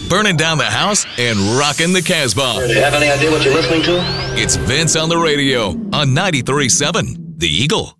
burning down the house and rocking the Casbah. Do you have any idea what you're listening to? It's Vince on the radio on 93.7 The Eagle.